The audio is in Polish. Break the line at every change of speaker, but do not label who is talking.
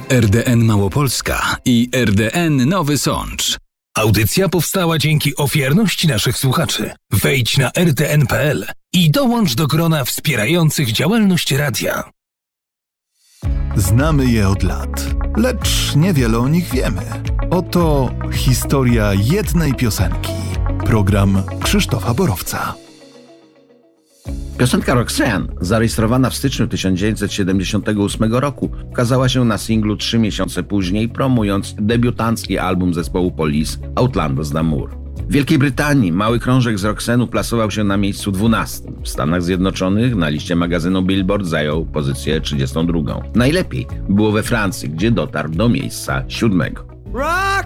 RDN Małopolska i RDN Nowy Sącz.
Audycja powstała dzięki ofiarności naszych słuchaczy. Wejdź na rtn.pl i dołącz do grona wspierających działalność radia.
Znamy je od lat, lecz niewiele o nich wiemy. Oto historia jednej piosenki. Program Krzysztofa Borowca.
Piosenka Roxanne, zarejestrowana w styczniu 1978 roku, ukazała się na singlu 3 miesiące później, promując debiutancki album zespołu Police Outlandos d'Amour. W Wielkiej Brytanii mały krążek z Roxanne'u plasował się na miejscu 12. W Stanach Zjednoczonych na liście magazynu Billboard zajął pozycję 32. Najlepiej było we Francji, gdzie dotarł do miejsca 7.
Roxanne,